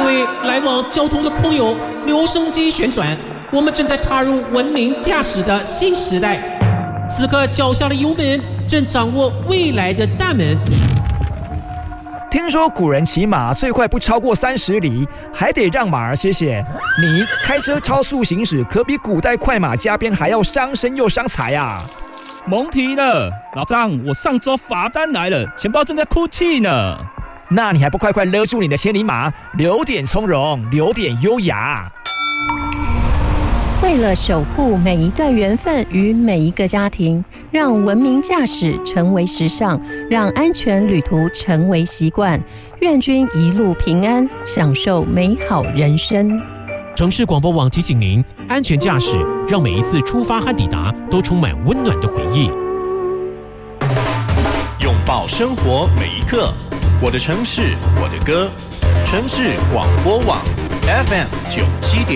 位来往交通的朋友，留声机旋转，我们正在踏入文明驾驶的新时代。此刻脚下的油门正掌握未来的大门。 听说古人骑马最快不超过30里，还得让马儿歇歇。你开车超速行驶，可比古代快马加鞭还要伤身又伤财啊！ 甭提了，老张，我上周罚单来了，钱包正在哭泣呢。 那你还不快快勒住你的千里马，留点从容，留点优雅。 为了守护每一段缘分与每一个家庭，让文明驾驶成为时尚，让安全旅途成为习惯。愿君一路平安，享受美好人生。 城市广播网提醒您：安全驾驶，让每一次出发和抵达都充满温暖的回忆。 拥抱生活每一刻，我的城市，我的歌。城市广播网 FM 97.。